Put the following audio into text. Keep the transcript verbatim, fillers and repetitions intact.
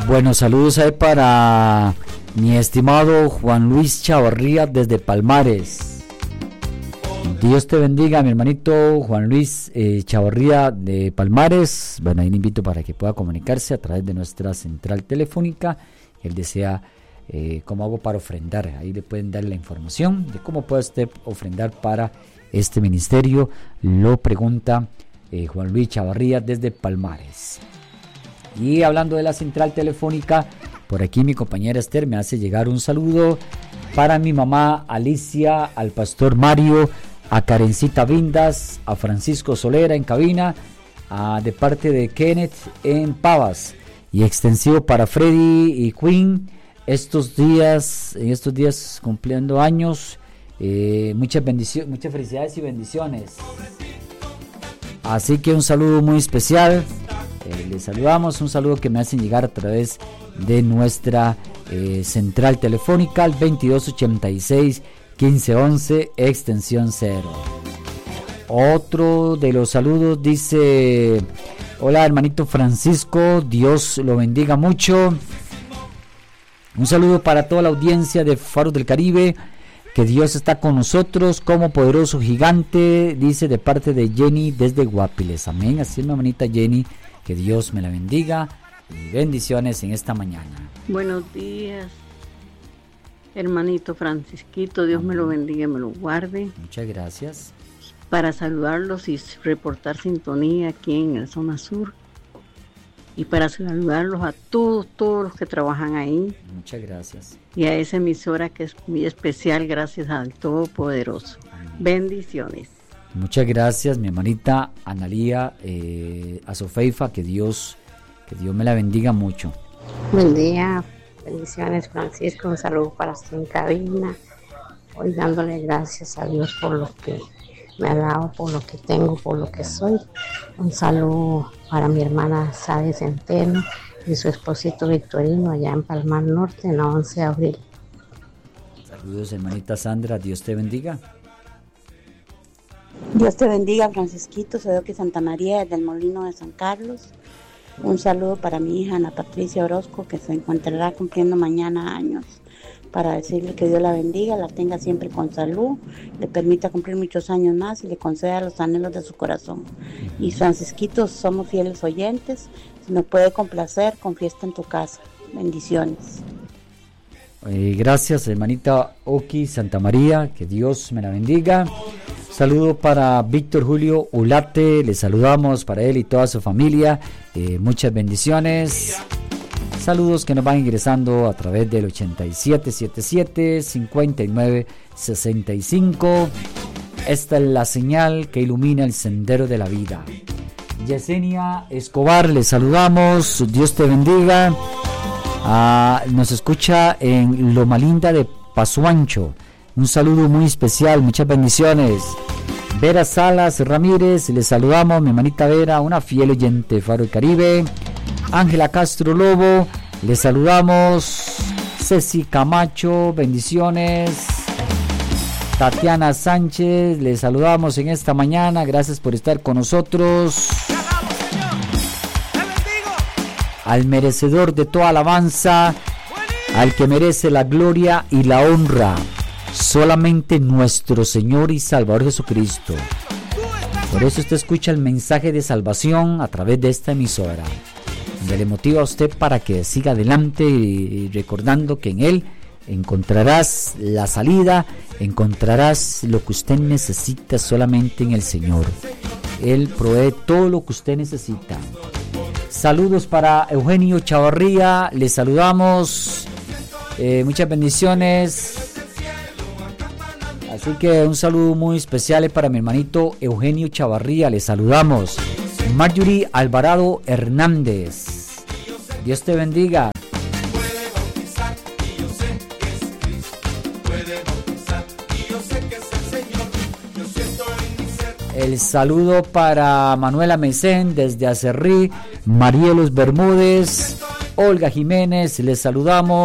Buenos saludos ahí para mi estimado Juan Luis Chavarría desde Palmares. Dios te bendiga, mi hermanito Juan Luis eh, Chavarría de Palmares. Bueno, ahí le invito para que pueda comunicarse a través de nuestra central telefónica. Él desea eh, cómo hago para ofrendar. Ahí le pueden dar la información de cómo puede usted ofrendar para este ministerio. Lo pregunta eh, Juan Luis Chavarría desde Palmares. Y hablando de la central telefónica, por aquí mi compañera Esther me hace llegar un saludo para mi mamá Alicia, al pastor Mario, a Karencita Vindas, a Francisco Solera en cabina, a, de parte de Kenneth en Pavas, y extensivo para Freddy y Queen estos días, en estos días cumpliendo años. Eh, muchas bendiciones, muchas felicidades y bendiciones. Así que un saludo muy especial. Eh, les saludamos, un saludo que me hacen llegar a través de nuestra eh, central telefónica al veintidós ochenta y seis quince once extensión cero. Otro de los saludos dice: hola hermanito Francisco, Dios lo bendiga mucho. Un saludo para toda la audiencia de Faros del Caribe, que Dios está con nosotros como poderoso gigante, dice de parte de Jenny desde Guapiles. Amén, así es mi hermanita Jenny. Que Dios me la bendiga y bendiciones en esta mañana. Buenos días, hermanito Francisquito. Dios Amén. Me lo bendiga y me lo guarde. Muchas gracias. Para saludarlos y reportar sintonía aquí en la zona sur. Y para saludarlos a todos, todos los que trabajan ahí. Muchas gracias. Y a esa emisora que es muy especial, gracias al Todopoderoso. Amén. Bendiciones. Muchas gracias, mi hermanita Analía eh, Azofeifa, que Dios, que Dios me la bendiga mucho. Buen día, bendiciones Francisco, un saludo para usted en cabina, hoy dándole gracias a Dios por lo que me ha dado, por lo que tengo, por lo que soy. Un saludo para mi hermana Sade Centeno y su esposito Victorino allá en Palmar Norte, en la once de abril. Saludos hermanita Sandra, Dios te bendiga. Dios te bendiga, Francisquito. Soy Oki Santa María desde el Molino de San Carlos. Un saludo para mi hija Ana Patricia Orozco, que se encontrará cumpliendo mañana años, para decirle que Dios la bendiga, la tenga siempre con salud, le permita cumplir muchos años más y le conceda los anhelos de su corazón. Y Francisquito, somos fieles oyentes. Si nos puede complacer, con fiesta en tu casa. Bendiciones. Eh, gracias hermanita Oki Santa María, que Dios me la bendiga. Saludo para Víctor Julio Ulate, le saludamos para él y toda su familia, eh, muchas bendiciones. Saludos que nos van ingresando a través del ochenta y siete setenta y siete cincuenta y nueve sesenta y cinco. Esta es la señal que ilumina el sendero de la vida. Yesenia Escobar, le saludamos, Dios te bendiga. Ah, nos escucha en Loma Linda de Pazuancho. Un saludo muy especial, muchas bendiciones. Vera Salas Ramírez, le saludamos, mi hermanita Vera, una fiel oyente de Faro del Caribe. Ángela Castro Lobo, le saludamos. Ceci Camacho, bendiciones. Tatiana Sánchez, le saludamos en esta mañana, gracias por estar con nosotros. Al merecedor de toda alabanza, al que merece la gloria y la honra, solamente nuestro Señor y Salvador Jesucristo. Por eso usted escucha el mensaje de salvación a través de esta emisora, donde le motiva a usted para que siga adelante y recordando que en Él encontrarás la salida, encontrarás lo que usted necesita solamente en el Señor. Él provee todo lo que usted necesita. Saludos para Eugenio Chavarría, le saludamos, eh, muchas bendiciones. Así que un saludo muy especial para mi hermanito Eugenio Chavarría, le saludamos. Marjorie Alvarado Hernández, Dios te bendiga. El saludo para Manuela Mesén desde Acerrí, Marielos Bermúdez, Olga Jiménez, les saludamos.